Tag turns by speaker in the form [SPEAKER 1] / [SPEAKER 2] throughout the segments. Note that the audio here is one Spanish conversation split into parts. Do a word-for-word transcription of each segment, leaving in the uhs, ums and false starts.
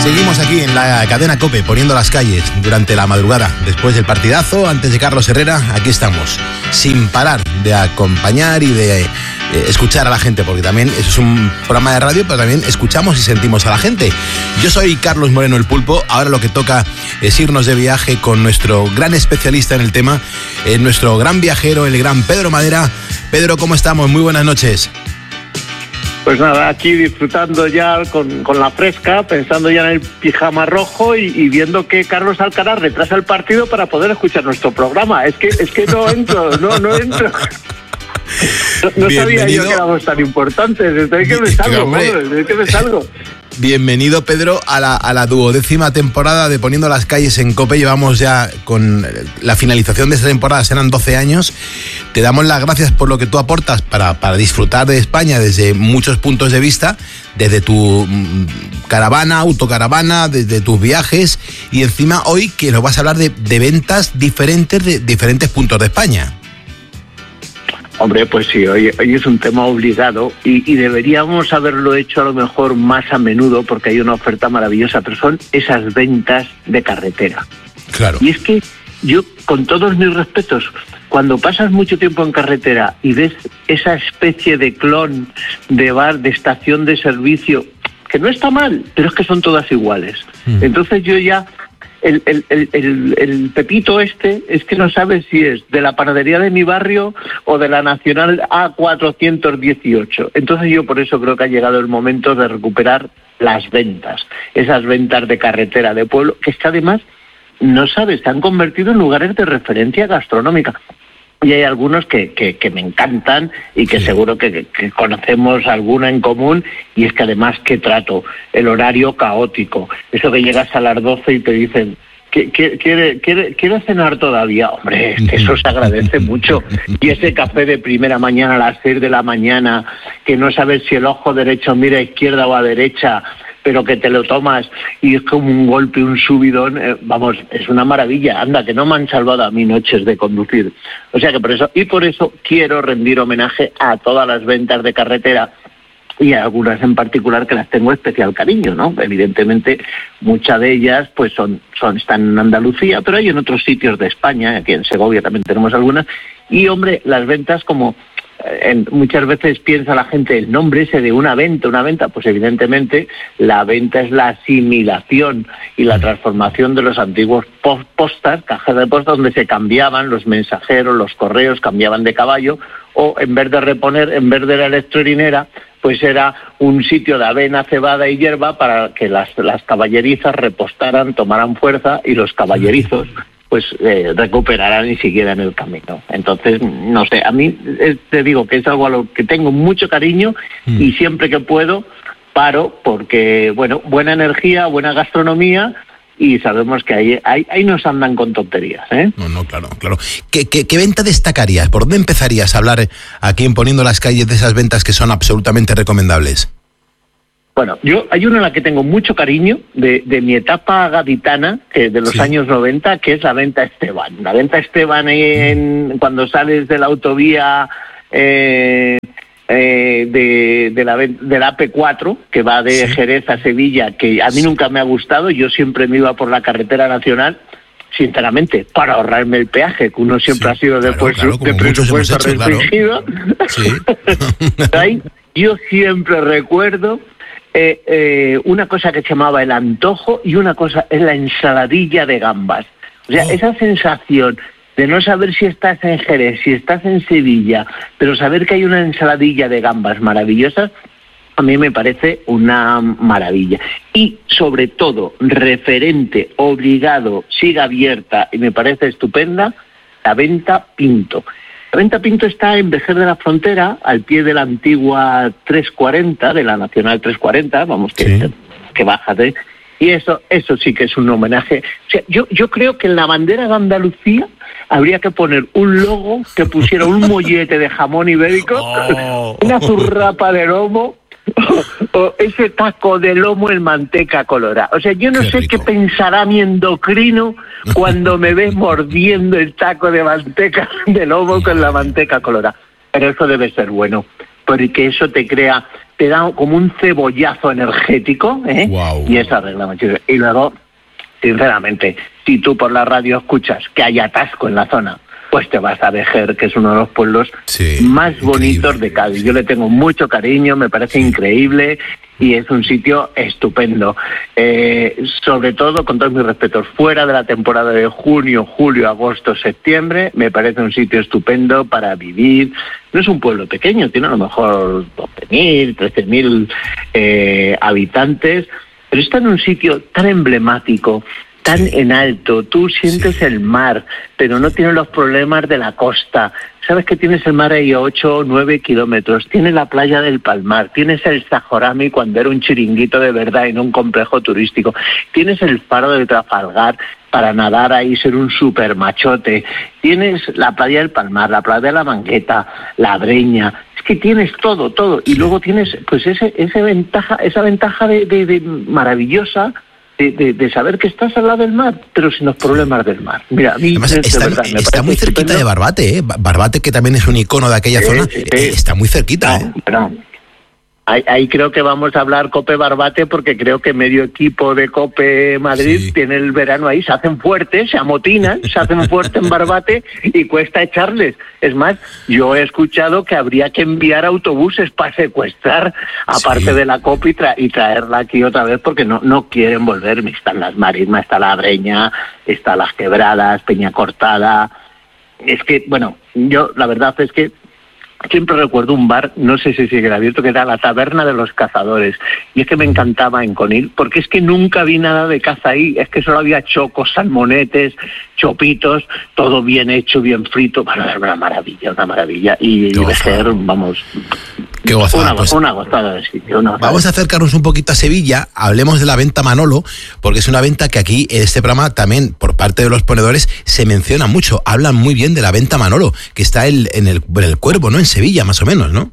[SPEAKER 1] Seguimos aquí en la cadena COPE, poniendo las calles durante la madrugada. Después del partidazo, antes de Carlos Herrera, aquí estamos, sin parar de acompañar y de eh, escuchar a la gente, porque también eso es un programa de radio, pero también escuchamos y sentimos a la gente. Yo soy Carlos Moreno, el Pulpo. Ahora lo que toca es irnos de viaje con nuestro gran especialista en el tema, eh, nuestro gran viajero, el gran Pedro Madera. Pedro, ¿cómo estamos? Muy buenas noches.
[SPEAKER 2] Pues nada, aquí disfrutando ya con, con la fresca, pensando ya en el pijama rojo y, y viendo que Carlos Alcaraz retrasa el partido para poder escuchar nuestro programa. Es que es que no entro, no, no entro. No, no sabía yo que éramos tan importantes. Desde que me salgo, hombre, desde que me salgo.
[SPEAKER 1] Bienvenido, Pedro, a la, a la duodécima temporada de Poniendo las Calles en COPE. Llevamos ya con la finalización de esta temporada, serán doce años. Te damos las gracias por lo que tú aportas para, para disfrutar de España desde muchos puntos de vista, desde tu caravana, autocaravana, desde tus viajes, y encima hoy que nos vas a hablar de, de ventas diferentes de diferentes puntos de España.
[SPEAKER 2] Hombre, pues sí, hoy, hoy es un tema obligado y, y deberíamos haberlo hecho a lo mejor más a menudo porque hay una oferta maravillosa, pero son esas ventas de carretera.
[SPEAKER 1] Claro.
[SPEAKER 2] Y es que yo, con todos mis respetos, cuando pasas mucho tiempo en carretera y ves esa especie de clon de bar, de estación de servicio, que no está mal, pero es que son todas iguales. Mm. Entonces yo ya... El, el, el, el, el pepito este es que no sabes si es de la panadería de mi barrio o de la Nacional A cuatrocientos dieciocho. Entonces yo por eso creo que ha llegado el momento de recuperar las ventas, esas ventas de carretera, de pueblo, que es que además, no sabes, se han convertido en lugares de referencia gastronómica. Y hay algunos que, que, que me encantan y que sí, seguro que, que conocemos alguna en común, y es que además qué trato, el horario caótico, eso que llegas a las doce y te dicen ¿Quiere, quiere, quiere, ¿quiere cenar todavía? Hombre, es que eso se agradece mucho. Y ese café de primera mañana a las seis de la mañana, que no sabes si el ojo derecho mira a izquierda o a derecha, pero que te lo tomas y es como un golpe, un subidón, eh, vamos, es una maravilla. Anda, que no me han salvado a mí noches de conducir. O sea que por eso, y por eso quiero rendir homenaje a todas las ventas de carretera, y a algunas en particular que las tengo especial cariño, ¿no? Evidentemente, muchas de ellas pues son, son están en Andalucía, pero hay en otros sitios de España, aquí en Segovia también tenemos algunas, y hombre, las ventas como... En, muchas veces piensa la gente el nombre ese de una venta, una venta, pues evidentemente la venta es la asimilación y la transformación de los antiguos post postas, cajas de postas donde se cambiaban los mensajeros, los correos, cambiaban de caballo, o en vez de reponer, en vez de la electrolinera, pues era un sitio de avena, cebada y hierba para que las, las caballerizas repostaran, tomaran fuerza y los caballerizos pues eh, recuperarán y siguieran el camino. Entonces, no sé, a mí eh, te digo que es algo a lo que tengo mucho cariño mm. y siempre que puedo paro porque, bueno, buena energía, buena gastronomía y sabemos que ahí, ahí, ahí nos andan con tonterías, ¿eh?
[SPEAKER 1] No, no, claro, claro. ¿Qué, qué, qué venta destacarías? ¿Por dónde empezarías a hablar aquí en Poniendo las Calles de esas ventas que son absolutamente recomendables?
[SPEAKER 2] Bueno, yo hay una en la que tengo mucho cariño de, de mi etapa gaditana, que de los sí. años noventa, que es la venta Esteban. La venta Esteban en, mm. cuando sales de la autovía eh, eh, de, de, la, de la A P cuatro, que va de sí. Jerez a Sevilla, que a mí sí. nunca me ha gustado, yo siempre me iba por la carretera nacional, sinceramente, para ahorrarme el peaje, que uno siempre sí, ha sido claro, después claro, de presupuesto restringido. Claro. Sí. Ahí, yo siempre recuerdo... Eh, eh, una cosa que se llamaba el antojo y una cosa es la ensaladilla de gambas. O sea, oh. esa sensación de no saber si estás en Jerez, si estás en Sevilla, pero saber que hay una ensaladilla de gambas maravillosas, a mí me parece una maravilla. Y sobre todo, referente, obligado, siga abierta y me parece estupenda, la venta Pinto. La venta Pinto está en Vejer de la Frontera, al pie de la antigua trescientos cuarenta, de la Nacional trescientos cuarenta, vamos, que, sí. que, que bájate. Y eso eso sí que es un homenaje. O sea, yo, yo creo que en la bandera de Andalucía habría que poner un logo que pusiera un mollete de jamón ibérico, oh. una zurrapa de lomo, o, o ese taco de lomo en manteca colorada. O sea, yo no qué sé rico. Qué pensará mi endocrino cuando me ve mordiendo el taco de manteca de lomo con la manteca colorada. Pero eso debe ser bueno, porque eso te crea te da como un cebollazo energético, ¿eh?
[SPEAKER 1] Wow.
[SPEAKER 2] Y eso arregla muchísimo. Y luego, sinceramente, si tú por la radio escuchas que hay atasco en la zona, pues te vas a Vejer, que es uno de los pueblos
[SPEAKER 1] sí,
[SPEAKER 2] más
[SPEAKER 1] increíble.
[SPEAKER 2] bonitos de Cádiz. Yo le tengo mucho cariño, me parece sí. increíble y es un sitio estupendo. Eh, sobre todo, con todos mis respetos, fuera de la temporada de junio, julio, agosto, septiembre, me parece un sitio estupendo para vivir. No es un pueblo pequeño, tiene a lo mejor doce mil, trece mil eh, habitantes, pero está en un sitio tan emblemático, tan sí. en alto, tú sientes sí. el mar, pero no tienes los problemas de la costa. Sabes que tienes el mar ahí a ocho o nueve kilómetros, tienes la playa del Palmar, tienes el Sajorami cuando era un chiringuito de verdad y no un complejo turístico, tienes el faro de Trafalgar para nadar ahí, ser un super machote, tienes la playa del Palmar, la playa de la Mangueta, la Breña, es que tienes todo, todo, y luego tienes pues ese, ese ventaja, esa ventaja de, de, de maravillosa, De, de, de saber que estás al lado del mar, pero sin los problemas del mar. Mira, a mí
[SPEAKER 1] además,
[SPEAKER 2] es
[SPEAKER 1] está,
[SPEAKER 2] verdad, me
[SPEAKER 1] está muy cerquita estupendo. de Barbate, ¿eh? Barbate, que también es un icono de aquella sí, zona, sí, sí. Eh, está muy cerquita.
[SPEAKER 2] No,
[SPEAKER 1] ¿eh?
[SPEAKER 2] pero ahí, ahí creo que vamos a hablar Cope Barbate, porque creo que medio equipo de Cope Madrid sí. tiene el verano ahí, se hacen fuertes, se amotinan, se hacen fuertes en Barbate y cuesta echarles. Es más, yo he escuchado que habría que enviar autobuses para secuestrar, aparte sí. de la Cope, y, tra- y traerla aquí otra vez, porque no, no quieren volver. Están las marismas, está la Breña, está las Quebradas, Peña Cortada. Es que, bueno, yo la verdad es que siempre recuerdo un bar, no sé si sigue abierto, que era la Taberna de los Cazadores. Y es que me encantaba en Conil, porque es que nunca vi nada de caza ahí. Es que solo había chocos, salmonetes, chopitos, todo bien hecho, bien frito. Bueno, era una maravilla, una maravilla. Y Vejer, vamos...
[SPEAKER 1] Qué gozada,
[SPEAKER 2] una,
[SPEAKER 1] pues,
[SPEAKER 2] una gozada de sitio. Una
[SPEAKER 1] vamos a acercarnos un poquito a Sevilla, hablemos de la venta Manolo, porque es una venta que aquí en este programa también, por parte de los ponedores, se menciona mucho. Hablan muy bien de la venta Manolo, que está el, en, el, en el Cuervo, ¿no? En Sevilla, más o menos, ¿no?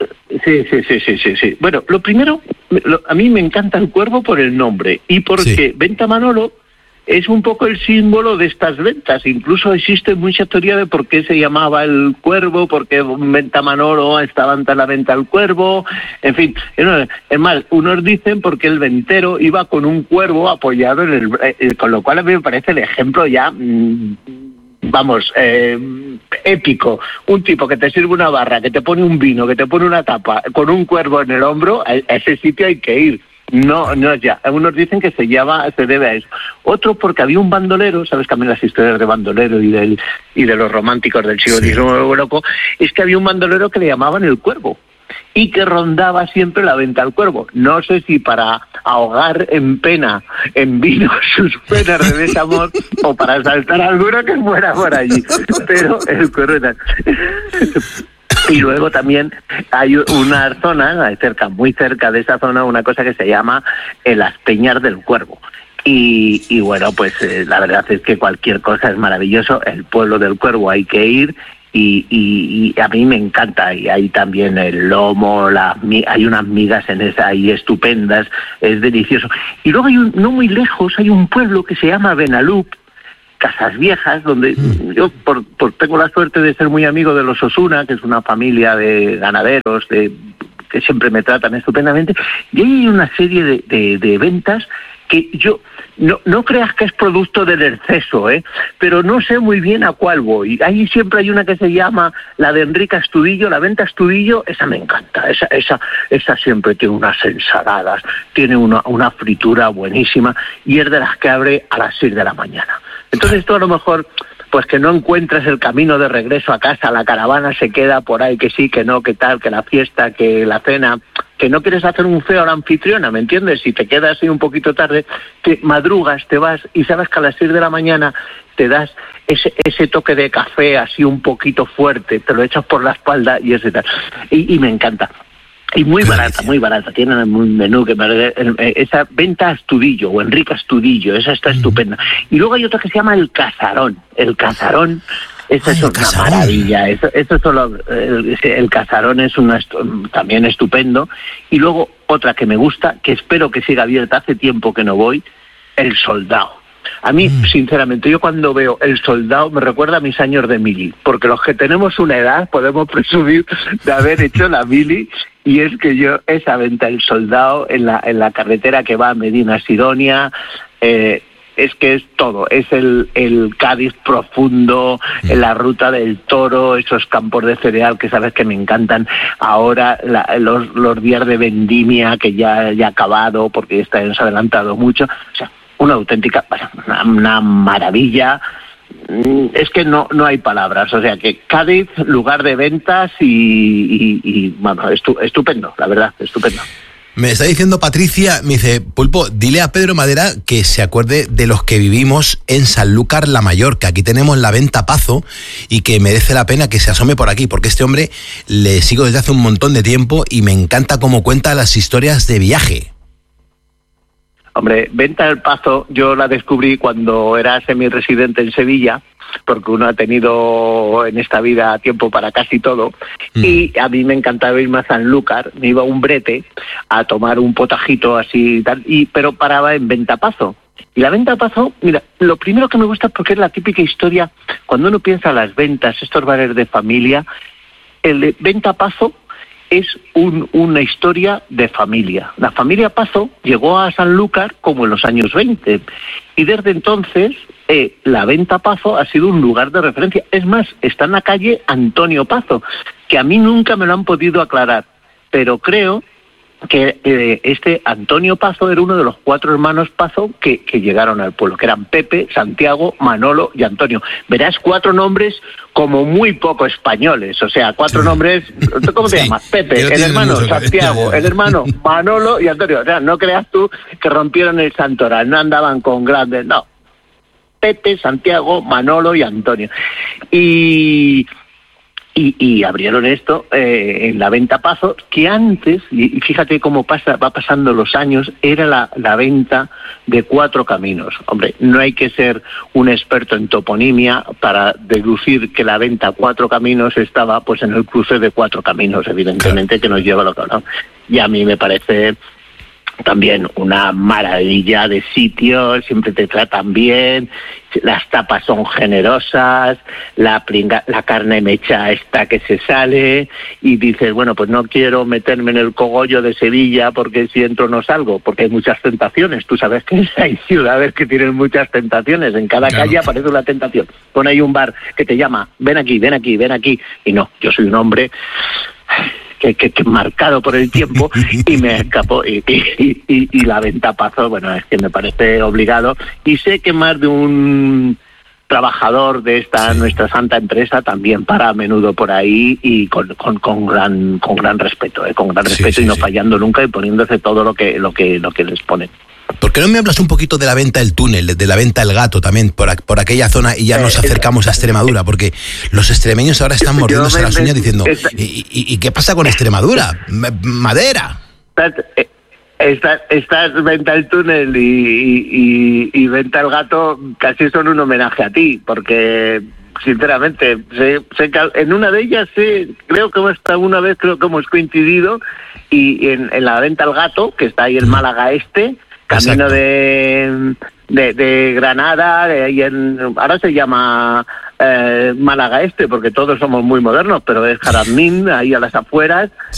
[SPEAKER 2] Sí, sí, sí, sí, sí, sí. Bueno, lo primero, lo, a mí me encanta el Cuervo por el nombre y porque sí. Venta Manolo es un poco el símbolo de estas ventas. Incluso existe mucha teoría de por qué se llamaba el Cuervo, por qué Venta Manolo estaba ante la venta al Cuervo, en fin. Es más, unos dicen porque el ventero iba con un cuervo apoyado en el... Eh, con lo cual a mí me parece el ejemplo ya... Mmm, vamos, eh, épico. Un tipo que te sirve una barra, que te pone un vino, que te pone una tapa, con un cuervo en el hombro, a ese sitio hay que ir. No, no ya. Algunos dicen que se llama, se debe a eso. Otros porque había un bandolero, sabes que a mí las historias de bandolero y del y de los románticos del siglo diecinueve, sí. loco, es que había un bandolero que le llamaban el Cuervo y que rondaba siempre la venta al Cuervo. No sé si para ahogar en pena, en vino, sus penas de desamor o para saltar alguno que fuera por allí. Pero el Cuervo era... Y luego también hay una zona, cerca, muy cerca de esa zona, una cosa que se llama eh, las Peñas del Cuervo. Y, y bueno, pues eh, la verdad es que cualquier cosa es maravilloso. El pueblo del Cuervo hay que ir y, y, y a mí me encanta. Y hay también el lomo, la, hay unas migas en esa ahí estupendas, es delicioso. Y luego hay un, no muy lejos, hay un pueblo que se llama Benalup, Casas Viejas, donde mm. yo por, por tengo la suerte de ser muy amigo de los Osuna, que es una familia de ganaderos de, que siempre me tratan estupendamente, y ahí hay una serie de, de, de ventas que yo no, no creas que es producto del exceso, ¿eh? Pero no sé muy bien a cuál voy. Ahí siempre hay una que se llama la de Enrique Astudillo, la venta Astudillo, esa me encanta, esa, esa, esa siempre tiene unas ensaladas, tiene una, una fritura buenísima y es de las que abre a las seis de la mañana. Entonces tú a lo mejor, pues que no encuentras el camino de regreso a casa, la caravana se queda por ahí, que sí, que no, que tal, que la fiesta, que la cena, que no quieres hacer un feo a la anfitriona, ¿me entiendes? Si te quedas ahí un poquito tarde, te madrugas, te vas y sabes que a las seis de la mañana te das ese ese toque de café así un poquito fuerte, te lo echas por la espalda y ese tal. Y, y me encanta. Y muy barata, muy barata. Tienen un menú que me, esa venta Astudillo o Enrique Astudillo, esa está uh-huh. estupenda. Y luego hay otra que se llama el Casarón. El Casarón, esa es una Casarón. maravilla. Eso, eso solo, el, el Casarón es una, también estupendo. Y luego otra que me gusta, que espero que siga abierta, hace tiempo que no voy, el Soldado. A mí, mm. sinceramente, yo cuando veo el Soldado me recuerda a mis años de mili, porque los que tenemos una edad podemos presumir de haber hecho la mili y es que yo, esa venta del Soldado en la, en la carretera que va a Medina Sidonia, eh, es que es todo, es el, el Cádiz profundo, en la ruta del Toro, esos campos de cereal que sabes que me encantan, ahora la, los, los días de vendimia que ya, ya ha acabado porque este año se ha adelantado mucho, o sea, una auténtica, una, una maravilla. Es que no no hay palabras, o sea que Cádiz, lugar de ventas y, y, y bueno, estu, estupendo, la verdad, estupendo.
[SPEAKER 1] Me está diciendo Patricia, me dice, Pulpo, dile a Pedro Madera que se acuerde de los que vivimos en Sanlúcar la Mayor, que aquí tenemos la venta Pazo y que merece la pena que se asome por aquí, porque este hombre le sigo desde hace un montón de tiempo y me encanta cómo cuenta las historias de viaje.
[SPEAKER 2] Hombre, Venta del Pazo yo la descubrí cuando era semi-residente en Sevilla, porque uno ha tenido en esta vida tiempo para casi todo, mm. y a mí me encantaba irme a Sanlúcar, me iba a un brete a tomar un potajito así y tal, y, pero paraba en Venta Pazo. Y la Venta Pazo, mira, lo primero que me gusta es porque es la típica historia, cuando uno piensa en las ventas, estos bares de familia, el de Venta Pazo es un, una historia de familia. La familia Pazo llegó a Sanlúcar como en los años veinte y desde entonces eh, la Venta Pazo ha sido un lugar de referencia. Es más, está en la calle Antonio Pazo, que a mí nunca me lo han podido aclarar, pero creo que eh, este Antonio Pazo era uno de los cuatro hermanos Pazo que, que llegaron al pueblo, que eran Pepe, Santiago, Manolo y Antonio. Verás cuatro nombres como muy poco españoles, o sea, cuatro sí. nombres, ¿cómo te sí. llamas? Pepe, el hermano Santiago, el hermano Manolo y Antonio. O sea, no creas tú que rompieron el santoral, no andaban con grandes, no. Pepe, Santiago, Manolo y Antonio. Y... Y, y abrieron esto eh, en la Venta Pazo, que antes, y fíjate cómo pasa, va pasando los años, era la, la venta de Cuatro Caminos. Hombre, no hay que ser un experto en toponimia para deducir que la venta Cuatro Caminos estaba pues en el cruce de Cuatro Caminos, evidentemente, que nos lleva a lo que hablamos. Y a mí me parece también una maravilla de sitio, siempre te tratan bien, las tapas son generosas, la pringa, la carne mecha esta que se sale y dices, bueno, pues no quiero meterme en el cogollo de Sevilla porque si entro no salgo, porque hay muchas tentaciones. Tú sabes que hay ciudades que tienen muchas tentaciones, en cada claro. calle aparece una tentación. Pon ahí un bar que te llama, ven aquí, ven aquí, ven aquí, y no, yo soy un hombre Que, que, que marcado por el tiempo y me escapó y, y, y, y la Venta Pazo, bueno, es que me parece obligado y sé que más de un trabajador de esta sí. nuestra santa empresa también para a menudo por ahí y con, con, con gran con gran respeto, eh, con gran respeto sí, sí, y no sí. fallando nunca y poniéndose todo lo que lo que lo que les ponen.
[SPEAKER 1] ¿Por qué no me hablas un poquito de la Venta del Túnel, de la Venta del Gato también, por, por aquella zona y ya nos acercamos a Extremadura? Porque los extremeños ahora están mordiéndose las uñas diciendo, ¿y, y, ¿y qué pasa con Extremadura? Madera.
[SPEAKER 2] Estas esta Venta del Túnel y, y, y Venta del Gato casi son un homenaje a ti, porque sinceramente sé, sé que en una de ellas sí, creo que hasta una vez creo que hemos coincidido y en, en la Venta del Gato, que está ahí en Málaga Este, camino de, de de Granada, de ahí en, ahora se llama eh, Málaga Este porque todos somos muy modernos, pero es Jarammín, ahí a las afueras.